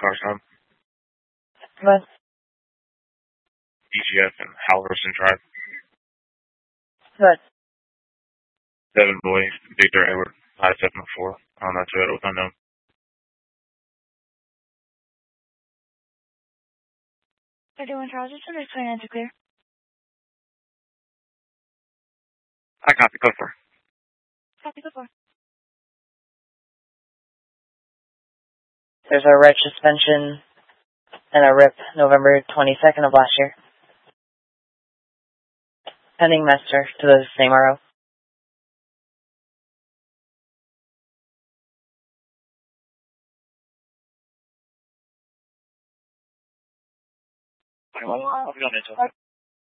Cars home. What? EGF and Halverson Drive. What? Devin Boy, Victor Edward, 574. On that Toyota with unknown. They're doing Charles. It's under 29 to clear. I copy, go for. Copy, go for. There's a reg suspension and a RIP November 22nd of last year. Pending master to the same RO. I'll be on it.